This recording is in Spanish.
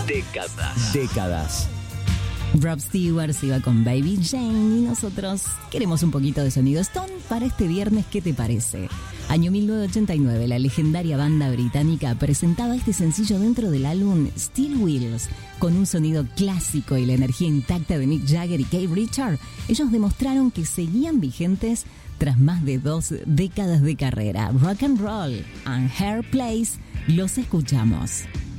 Décadas. Rob Stewart se iba con Baby Jane y nosotros queremos un poquito de sonido Stone para este viernes. ¿Qué te parece? Año 1989, la legendaria banda británica presentaba este sencillo dentro del álbum Steel Wheels. Con un sonido clásico y la energía intacta de Mick Jagger y Keith Richards, ellos demostraron que seguían vigentes tras más de 2 décadas de carrera. Rock and Roll and Hair Place, los escuchamos.